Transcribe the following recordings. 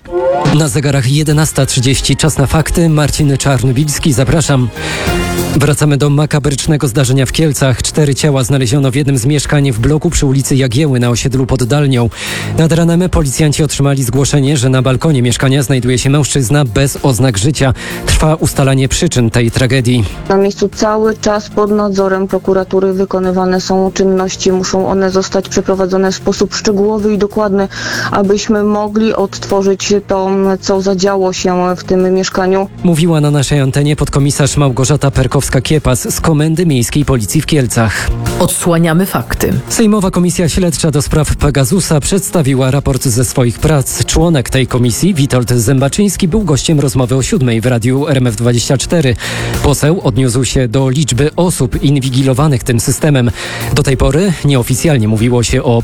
Na zegarach 11:30, czas na fakty. Marcin Czarnobilski, zapraszam. Wracamy do makabrycznego zdarzenia w Kielcach. 4 ciała znaleziono w jednym z mieszkań w bloku przy ulicy Jagieły na osiedlu pod Dalnią. Nad ranem policjanci otrzymali zgłoszenie, że na balkonie mieszkania znajduje się mężczyzna bez oznak życia. Trwa ustalanie przyczyn tej tragedii. Na miejscu cały czas pod nadzorem prokuratury wykonywane są czynności. Muszą one zostać przeprowadzone w sposób szczegółowy i dokładny, abyśmy mogli odtworzyć to, co zadziało się w tym mieszkaniu. Mówiła na naszej antenie podkomisarz Małgorzata Perkowska-Kiepas z Komendy Miejskiej Policji w Kielcach. Odsłaniamy fakty. Sejmowa Komisja Śledcza do spraw Pegasusa przedstawiła raport ze swoich prac. Członek tej komisji, Witold Zębaczyński, był gościem rozmowy o 7 w radiu RMF24. Poseł odniósł się do liczby osób inwigilowanych tym systemem. Do tej pory nieoficjalnie mówiło się o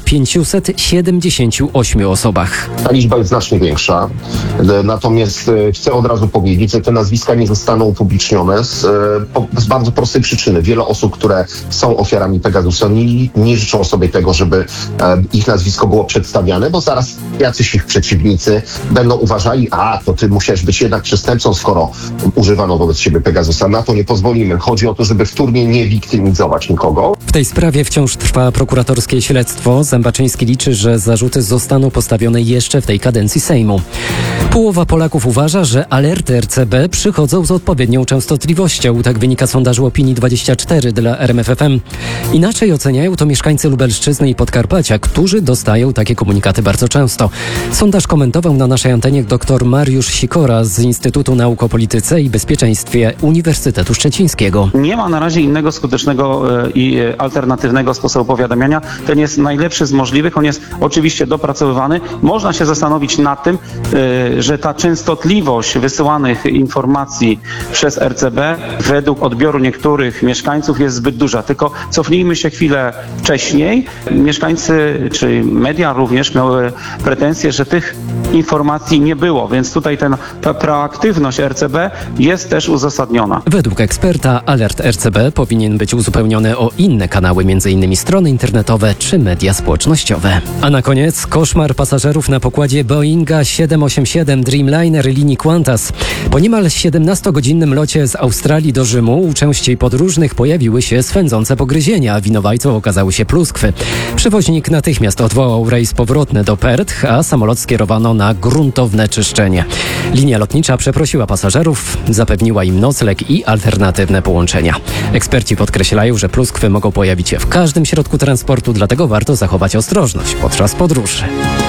578 osobach. Ta liczba jest znacznie większa, natomiast chcę od razu powiedzieć, że te nazwiska nie zostaną upublicznione z bardzo prostej przyczyny. Wiele osób, które są ofiarami Pegasusa, nie życzą sobie tego, żeby ich nazwisko było przedstawiane, bo zaraz jacyś ich przeciwnicy będą uważali, to ty musiałeś być jednak przestępcą, skoro używano wobec siebie Pegasusa. Na to nie pozwolimy. Chodzi o to, żeby wtórnie nie wiktymizować nikogo. W tej sprawie wciąż trwa prokuratorskie śledztwo. Zębaczyński liczy, że zarzuty zostaną postawione jeszcze w tej kadencji Sejmu. Połowa Polaków uważa, że alerty RCB przychodzą z odpowiednią częstotliwością. Tak wynika z sondażu Opinii24 dla RMFFM. Inaczej oceniają to mieszkańcy Lubelszczyzny i Podkarpacia, którzy dostają takie komunikaty bardzo często. Sondaż komentował na naszej antenie dr Mariusz Sikora z Instytutu Nauk o Polityce i Bezpieczeństwie Uniwersytetu Szczecińskiego. Nie ma na razie innego skutecznego i alternatywnego sposobu powiadamiania. Ten jest najlepszy z możliwych, on jest oczywiście dopracowywany. Można się zastanowić nad tym, że ta częstotliwość wysyłanych informacji przez RCB według odbioru niektórych mieszkańców jest zbyt duża. Tylko cofnijmy się chwilę wcześniej. Mieszkańcy czy media również miały pretensje, że tych informacji nie było, więc tutaj ta proaktywność RCB jest też uzasadniona. Według eksperta alert RCB powinien być uzupełniony o inne kanały, m.in. strony internetowe czy media społecznościowe. A na koniec koszmar pasażerów na pokładzie Boeinga 787 Dreamliner linii Qantas. Po niemal 17-godzinnym locie z Australii do Rzymu u części podróżnych pojawiły się swędzące pogryzienia. Winowajcą okazały się pluskwy. Przewoźnik natychmiast odwołał rejs powrotny do Perth, a samolot skierowano na gruntowne czyszczenie. Linia lotnicza przeprosiła pasażerów, zapewniła im nocleg i alternatywne połączenia. Eksperci podkreślają, że pluskwy mogą pojawić się w każdym środku transportu, dlatego warto zachować ostrożność podczas podróży.